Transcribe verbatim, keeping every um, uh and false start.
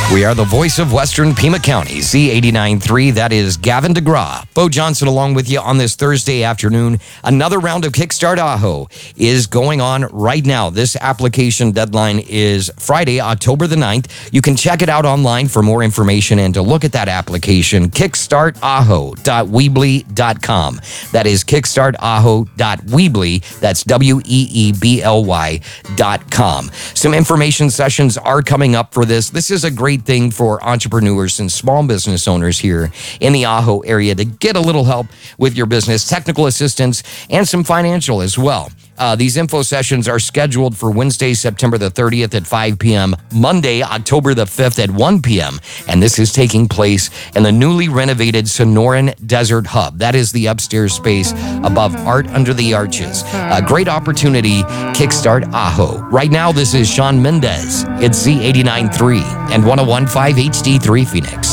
We are the voice of Western Pima County, Z eighty-nine point three. That is Gavin DeGraw. Bo Johnson along with you on this Thursday afternoon. Another round of Kickstart Ajo is going on right now. This application deadline is Friday, October the ninth. You can check it out online for more information and to look at that application, kickstart ajo dot weebly dot com. That is kickstart ajo dot weebly. That's W E E B L Y dot com. Some information sessions are coming up for this. This is a great thing for entrepreneurs and small business owners here in the Ajo area to get a little help with your business, technical assistance, and some financial as well. Uh, these info sessions are scheduled for Wednesday, September the thirtieth at five p.m., Monday, October the fifth at one p.m., and this is taking place in the newly renovated Sonoran Desert Hub. That is the upstairs space above Art Under the Arches. A great opportunity, Kickstart Ajo. Right now, this is Sean Mendez. It's Z eighty-nine point three and one oh one point five H D three Phoenix.